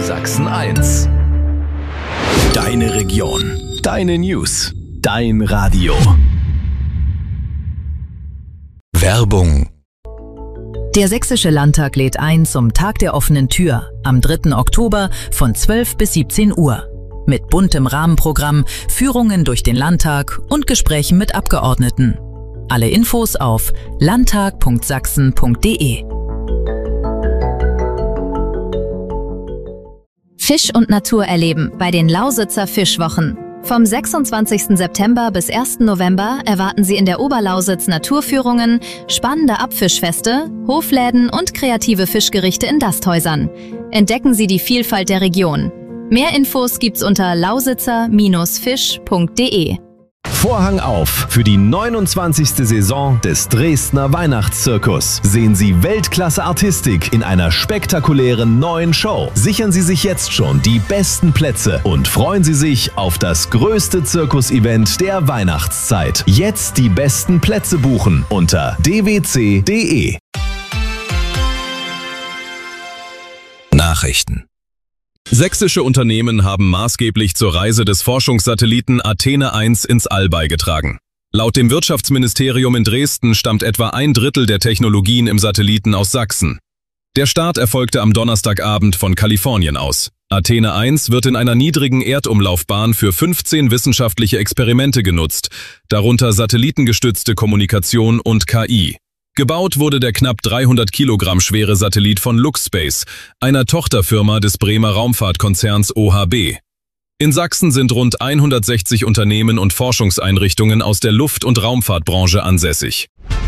Sachsen 1. Deine Region, deine News, dein Radio. Werbung. Der Sächsische Landtag lädt ein zum Tag der offenen Tür am 3. Oktober von 12 bis 17 Uhr. Mit buntem Rahmenprogramm, Führungen durch den Landtag und Gesprächen mit Abgeordneten. Alle Infos auf landtag.sachsen.de. Fisch und Natur erleben bei den Lausitzer Fischwochen. Vom 26. September bis 1. November erwarten Sie in der Oberlausitz Naturführungen, spannende Abfischfeste, Hofläden und kreative Fischgerichte in Dasthäusern. Entdecken Sie die Vielfalt der Region. Mehr Infos gibt's unter lausitzer-fisch.de. Vorhang auf für die 29. Saison des Dresdner Weihnachtszirkus. Sehen Sie Weltklasse-Artistik in einer spektakulären neuen Show. Sichern Sie sich jetzt schon die besten Plätze und freuen Sie sich auf das größte Zirkus-Event der Weihnachtszeit. Jetzt die besten Plätze buchen unter dwc.de. Nachrichten. Sächsische Unternehmen haben maßgeblich zur Reise des Forschungssatelliten Athene 1 ins All beigetragen. Laut dem Wirtschaftsministerium in Dresden stammt etwa 1/3 der Technologien im Satelliten aus Sachsen. Der Start erfolgte am Donnerstagabend von Kalifornien aus. Athene 1 wird in einer niedrigen Erdumlaufbahn für 15 wissenschaftliche Experimente genutzt, darunter satellitengestützte Kommunikation und KI. Gebaut wurde der knapp 300 Kilogramm schwere Satellit von LuxSpace, einer Tochterfirma des Bremer Raumfahrtkonzerns OHB. In Sachsen sind rund 160 Unternehmen und Forschungseinrichtungen aus der Luft- und Raumfahrtbranche ansässig.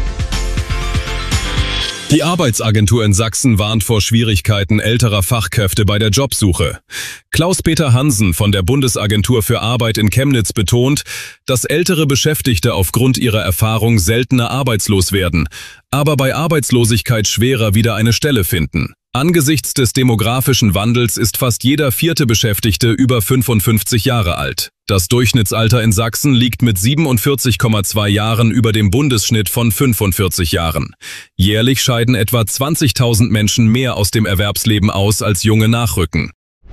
Die Arbeitsagentur in Sachsen warnt vor Schwierigkeiten älterer Fachkräfte bei der Jobsuche. Klaus-Peter Hansen von der Bundesagentur für Arbeit in Chemnitz betont, dass ältere Beschäftigte aufgrund ihrer Erfahrung seltener arbeitslos werden, aber bei Arbeitslosigkeit schwerer wieder eine Stelle finden. Angesichts des demografischen Wandels ist fast jeder 4. Beschäftigte über 55 Jahre alt. Das Durchschnittsalter in Sachsen liegt mit 47,2 Jahren über dem Bundesschnitt von 45 Jahren. Jährlich scheiden etwa 20.000 Menschen mehr aus dem Erwerbsleben aus, als junge nachrücken.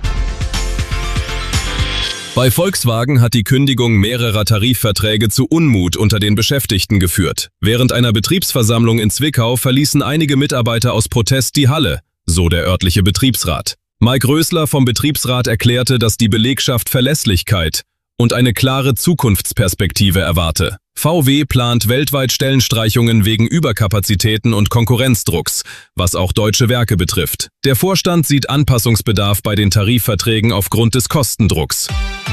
Bei Volkswagen hat die Kündigung mehrerer Tarifverträge zu Unmut unter den Beschäftigten geführt. Während einer Betriebsversammlung in Zwickau verließen einige Mitarbeiter aus Protest die Halle, so der örtliche Betriebsrat. Mike Rösler vom Betriebsrat erklärte, dass die Belegschaft Verlässlichkeit und eine klare Zukunftsperspektive erwarte. VW plant weltweit Stellenstreichungen wegen Überkapazitäten und Konkurrenzdrucks, was auch Deutsche Werke betrifft. Der Vorstand sieht Anpassungsbedarf bei den Tarifverträgen aufgrund des Kostendrucks.